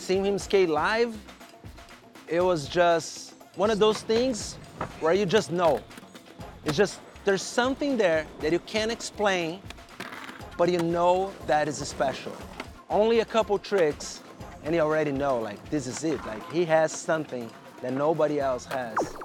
seeing him skate live, it was just one of those things where you just know. It's just, there's something there that you can't explain, but you know that is special. Only a couple tricks, and you already know, like, this is it. Like, he has something that nobody else has.